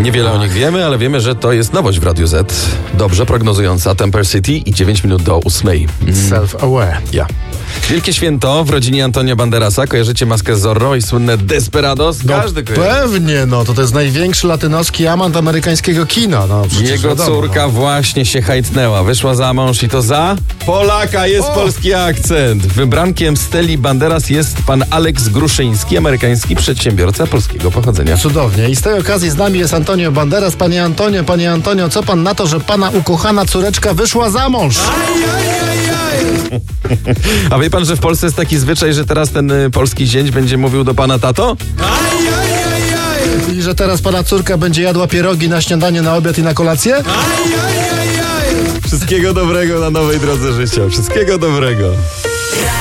Niewiele o nich wiemy, ale wiemy, że to jest nowość w Radiu Z. Dobrze prognozująca Temper City i 9 minut do 8. Self-aware. Ja. Wielkie święto w rodzinie Antonio Banderasa. Kojarzycie maskę Zorro i słynne Desperados? Każdy kojarzy. Pewnie, to jest największy latynoski amant amerykańskiego kina. Jego wiadomo, córka właśnie się hajtnęła. Wyszła za mąż i to za Polaka. Jest polski akcent. Wybrankiem Steli Banderas jest pan Aleks Gruszyński, amerykański przedsiębiorca polskiego pochodzenia. Cudownie. I z tej okazji z nami jest Antonio Banderas. Panie Antonio, co pan na to, że pana ukochana córeczka wyszła za mąż? A wie pan, że w Polsce jest taki zwyczaj, że teraz ten polski zięć będzie mówił do pana tato? I że teraz pana córka będzie jadła pierogi na śniadanie, na obiad i na kolację? Wszystkiego dobrego na nowej drodze życia. Wszystkiego dobrego.